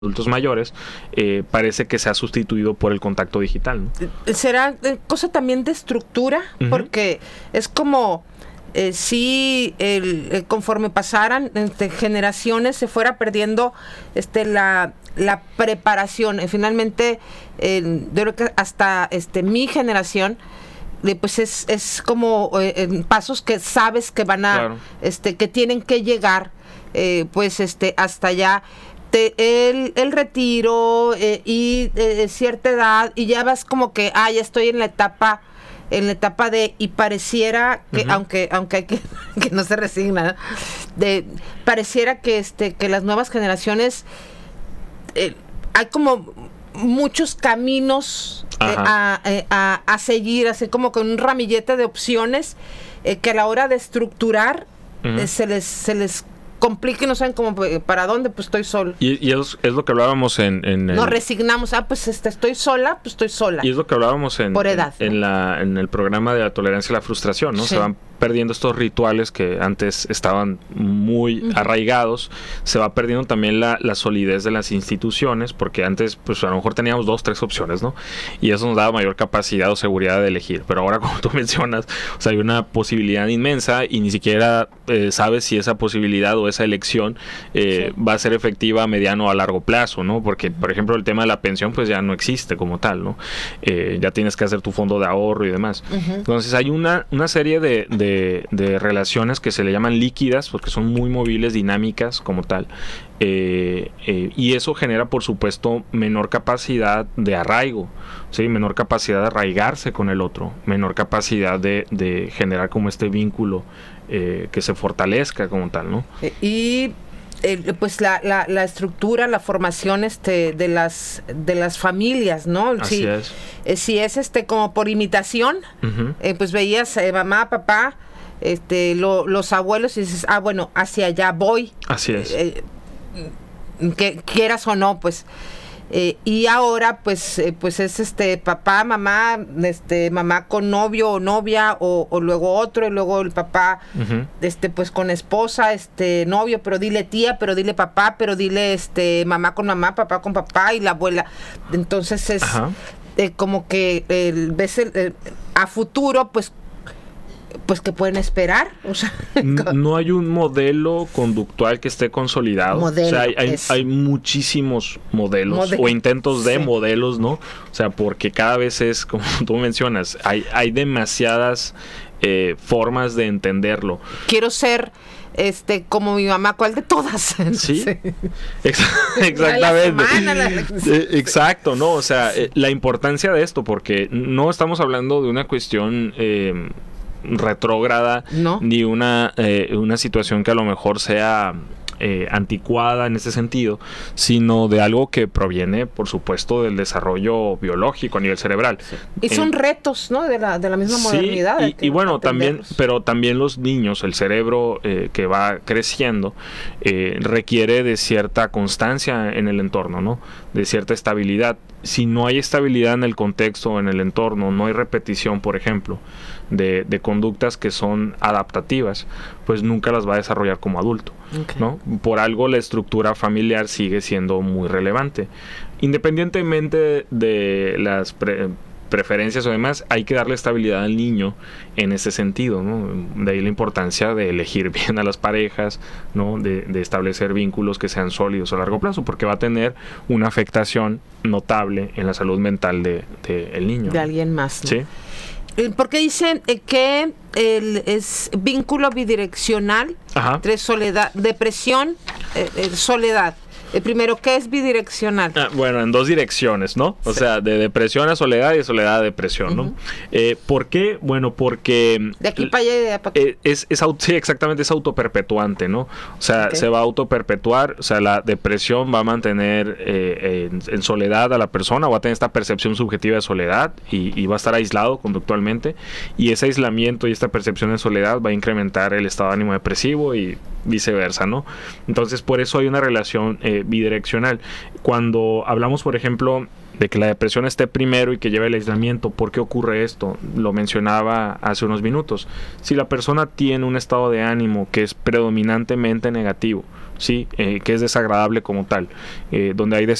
adultos mayores, parece que se ha sustituido por el contacto digital, ¿no? ¿Será cosa también de estructura? Porque es como si conforme pasaran generaciones se fuera perdiendo la preparación. Finalmente, yo creo que hasta mi generación pues es como pasos que sabes que van a, claro, que tienen que llegar pues hasta allá. El retiro y cierta edad, y ya vas como que ya estoy en la etapa de, y pareciera que aunque hay que no se resigna, pareciera que que las nuevas generaciones hay como muchos caminos a seguir, así como con un ramillete de opciones que a la hora de estructurar se les complica y no saben cómo para dónde, pues estoy solo. Y es lo que hablábamos en nos resignamos, pues estoy sola, pues estoy sola. Y es lo que hablábamos por edad, en el programa de la tolerancia a la frustración, ¿no? Sí. Se van perdiendo estos rituales que antes estaban muy arraigados, se va perdiendo también la solidez de las instituciones, porque antes pues a lo mejor teníamos 2, 3 opciones, ¿no? Y eso nos daba mayor capacidad o seguridad de elegir, pero ahora, como tú mencionas, o sea, hay una posibilidad inmensa y ni siquiera sabes si esa posibilidad o esa elección va a ser efectiva a mediano o a largo plazo, ¿no? Porque, por ejemplo, el tema de la pensión pues ya no existe como tal, ¿no? Ya tienes que hacer tu fondo de ahorro y demás. Entonces hay una serie de relaciones que se le llaman líquidas porque son muy móviles, dinámicas como tal, y eso genera, por supuesto, menor capacidad de arraigo, ¿sí? Menor capacidad de arraigarse con el otro, menor capacidad de generar como este vínculo que se fortalezca como tal, ¿no? Y pues la estructura, la formación de las familias, ¿no? Así es. Si es como por imitación, pues veías mamá, papá, los abuelos y dices, bueno, hacia allá voy. Así es. Que quieras o no, pues. Y ahora pues es papá, mamá, mamá con novio o novia o luego otro, y luego el papá pues con esposa, novio, pero dile tía, pero dile papá, pero dile mamá con mamá, papá con papá, y la abuela. Entonces es como que ves a futuro pues que pueden esperar, o sea, no hay un modelo conductual que esté consolidado. O sea, hay muchísimos modelos o intentos de modelos, ¿no? O sea, porque cada vez es, como tú mencionas, hay demasiadas formas de entenderlo. Quiero ser como mi mamá, ¿cuál de todas? Sí, exactamente. Exacto, ¿no? O sea, la importancia de esto, porque no estamos hablando de una cuestión retrógrada, ni una situación que a lo mejor sea anticuada en ese sentido, sino de algo que proviene, por supuesto, del desarrollo biológico a nivel cerebral. Sí. Y son retos, ¿no? De la misma modernidad. Y bueno, también los niños, el cerebro que va creciendo, requiere de cierta constancia en el entorno, ¿no? De cierta estabilidad. Si no hay estabilidad en el contexto, en el entorno, no hay repetición, por ejemplo, de conductas que son adaptativas, pues nunca las va a desarrollar como adulto, ¿no? Por algo la estructura familiar sigue siendo muy relevante. Independientemente de las preferencias o demás, hay que darle estabilidad al niño en ese sentido, ¿no? De ahí la importancia de elegir bien a las parejas, ¿no? De establecer vínculos que sean sólidos a largo plazo, porque va a tener una afectación notable en la salud mental del niño. De alguien más, ¿no? Sí. Porque dicen que es vínculo bidireccional entre soledad, depresión, soledad. Primero, ¿qué es bidireccional? Bueno, en 2 direcciones, ¿no? O sea, de depresión a soledad y de soledad a depresión, ¿no? ¿Por qué? Bueno, porque de aquí para allá y de allá para acá. Sí, exactamente, es autoperpetuante, ¿no? O sea, se va a autoperpetuar, o sea, la depresión va a mantener en soledad a la persona, va a tener esta percepción subjetiva de soledad y va a estar aislado conductualmente, y ese aislamiento y esta percepción de soledad va a incrementar el estado de ánimo depresivo y viceversa, ¿no? Entonces, por eso hay una relación bidireccional. Cuando hablamos, por ejemplo, de que la depresión esté primero y que lleve el aislamiento, ¿por qué ocurre esto? Lo mencionaba hace unos minutos. Si la persona tiene un estado de ánimo que es predominantemente negativo, ¿sí? Que es desagradable como tal, donde hay